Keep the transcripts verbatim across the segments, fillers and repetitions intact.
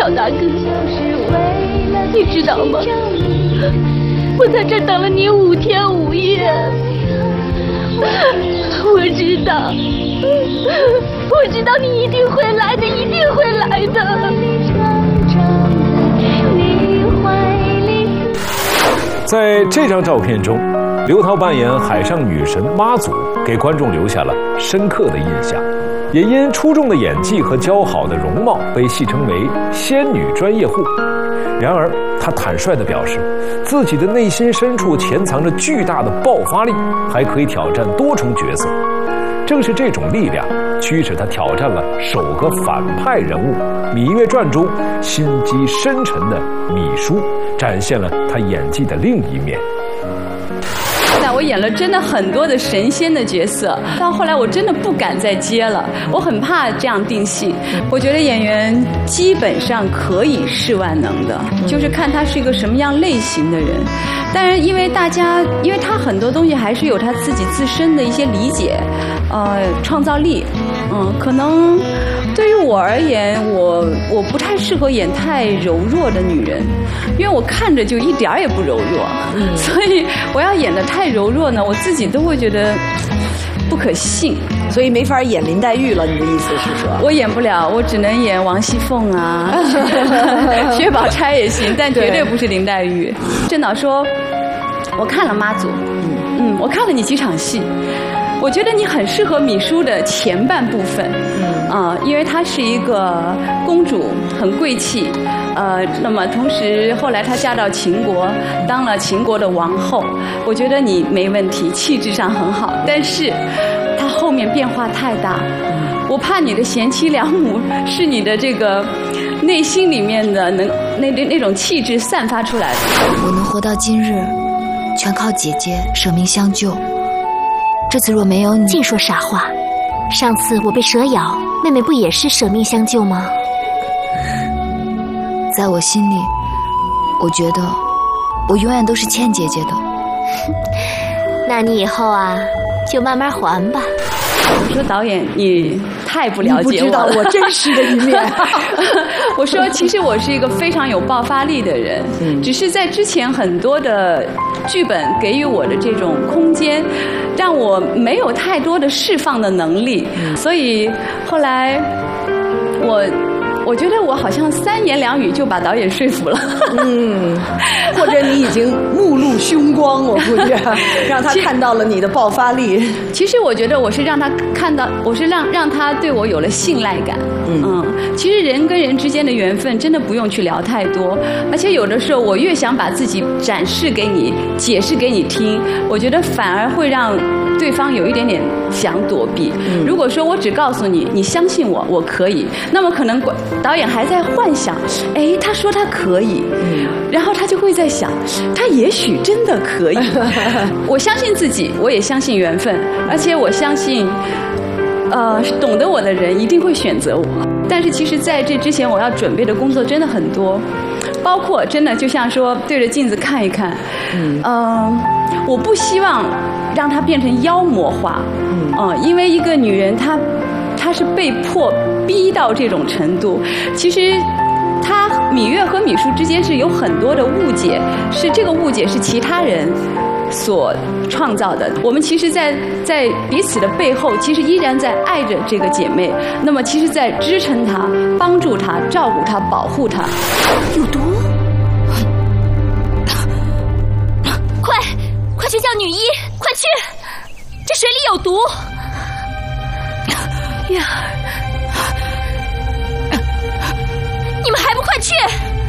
乔大哥，你知道吗？我在这等了你五天五夜，我知道，我知道你一定会来的，一定会来的。 在这张照片中，刘涛扮演海上女神妈祖，给观众留下了深刻的印象，也因出众的演技和姣好的容貌被戏称为仙女专业户。然而她坦率地表示，自己的内心深处潜藏着巨大的爆发力，还可以挑战多重角色。正是这种力量驱使她挑战了首个反派人物《芈月传》中心机深沉的芈姝，展现了她演技的另一面。 那我演了真的很多的神仙的角色，到后来我真的不敢再接了，我很怕这样定性。我觉得演员基本上可以是万能的，就是看他是一个什么样类型的人。当然，因为大家，因为他很多东西还是有他自己自身的一些理解，呃，创造力，嗯，可能对于我而言，我我不太适合演太柔弱的女人，因为我看着就一点儿也不柔弱，嗯，所以我要演得太柔弱呢，我自己都会觉得不可信， 所以没法演林黛玉了。你的意思是说？ 我演不了，我只能演王熙凤啊，薛宝钗也行，但绝对不是林黛玉。郑导说，我看了妈祖，嗯嗯，我看了你几场戏。我觉得你很适合芈姝的前半部分，嗯啊、呃，因为她是一个公主，很贵气，呃，那么同时后来她嫁到秦国，当了秦国的王后，我觉得你没问题，气质上很好，但是她后面变化太大，我怕你的贤妻良母是你的这个内心里面的能那那那种气质散发出来的。 我能活到今日，全靠姐姐舍命相救。这次若没有你， 净说傻话。上次我被蛇咬，妹妹不也是舍命相救吗？ 在我心里，我觉得我永远都是欠姐姐的。 那你以后啊，就慢慢还吧。 我说导演，你太不了解我了， 你不知道我真实的一面。 我说，其实我是一个非常有爆发力的人，嗯，只是在之前很多的剧本给予我的这种空间，让我没有太多的释放的能力，嗯，所以后来我。我觉得我好像三言两语就把导演说服了，嗯， 或者你已经目露凶光，我估计让他看到了你的爆发力。 其实我觉得我是让他看到，我是让让他对我有了信赖感。嗯, 嗯，其实人跟人之间的缘分真的不用去聊太多，而且有的时候我越想把自己展示给你、解释给你听，我觉得反而会让对方有一点点想躲避。嗯，如果说我只告诉你，你相信我，我可以，那么可能导演还在幻想，哎，他说他可以，嗯，然后他就会在想，他也许真的可以。我相信自己，我也相信缘分，而且我相信，呃，懂得我的人一定会选择我。但是其实在这之前，我要准备的工作真的很多，包括真的就像说对着镜子看一看，嗯，呃，我不希望让它变成妖魔化，嗯，呃，因为一个女人她她是被迫逼到这种程度，其实她芈月和芈姝之间是有很多的误解，是这个误解是其他人所创造的。我们其实在在彼此的背后，其实依然在爱着这个姐妹，那么其实在支撑她、帮助她、照顾她、保护她。 有毒！快快去叫女医，快去！这水里有毒！月儿，你们还不快去！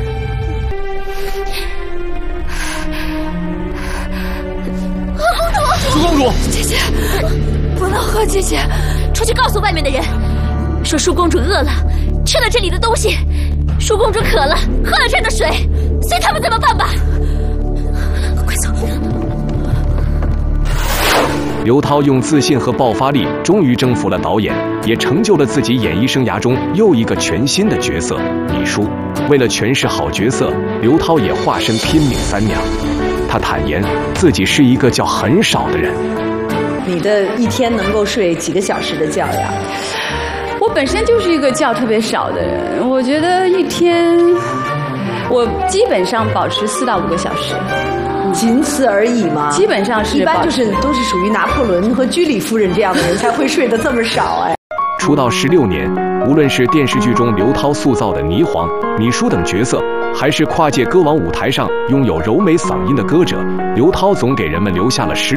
公主， 苏公主， 姐姐，不能喝，姐姐，出去告诉外面的人，说舒公主饿了，吃了这里的东西；舒公主渴了，喝了这的水，随他们怎么办吧。快走！ 刘涛用自信和爆发力，终于征服了导演，也成就了自己演艺生涯中又一个全新的角色——芈姝。为了诠释好角色，刘涛也化身拼命三娘。他坦言自己是一个觉很少的人。 你的一天能够睡几个小时的觉呀？ 我本身就是一个觉特别少的人，我觉得一天我基本上保持四到五个小时。 仅此而已嘛， 基本上是一般就是都是属于拿破仑和居里夫人这样的人才会睡得这么少哎。 出道十六年，无论是电视剧中刘涛塑造的霓凰、米舒等角色，还是跨界歌王舞台上拥有柔美嗓音的歌者，刘涛总给人们留下了十